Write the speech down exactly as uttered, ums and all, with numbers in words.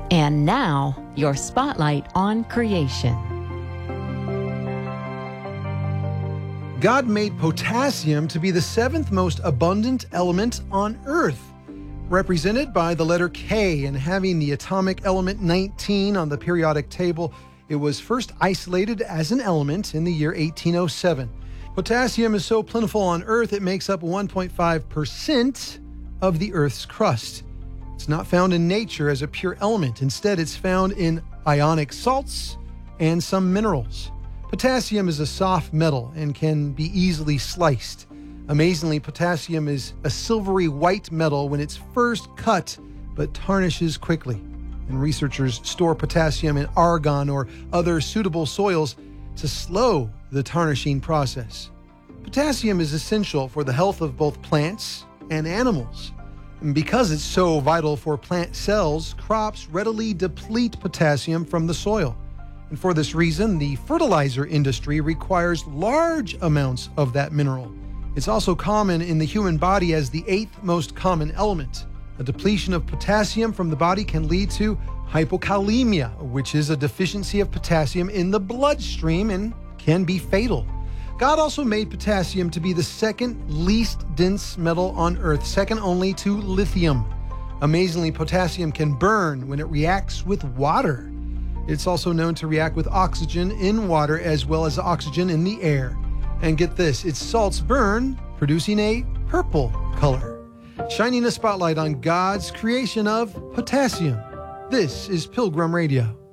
And now, your spotlight on creation. God made potassium to be the seventh most abundant element on Earth, represented by the letter K and having the atomic element nineteen on the periodic table. It was first isolated as an element in the year eighteen oh seven. Potassium is so plentiful on Earth, it makes up one point five percent of the Earth's crust. It's not found in nature as a pure element. Instead, it's found in ionic salts and some minerals. Potassium is a soft metal and can be easily sliced. Amazingly, potassium is a silvery white metal when it's first cut, but tarnishes quickly. And researchers store potassium in argon or other suitable soils to slow the tarnishing process. Potassium is essential for the health of both plants and animals. And because it's so vital for plant cells, crops readily deplete potassium from the soil. And for this reason, the fertilizer industry requires large amounts of that mineral. It's also common in the human body as the eighth most common element. A depletion of potassium from the body can lead to hypokalemia, which is a deficiency of potassium in the bloodstream and can be fatal. God also made potassium to be the second least dense metal on Earth, second only to lithium. Amazingly, potassium can burn when it reacts with water. It's also known to react with oxygen in water as well as oxygen in the air. And get this, its salts burn, producing a purple color, shining a spotlight on God's creation of potassium. This is Pilgrim Radio.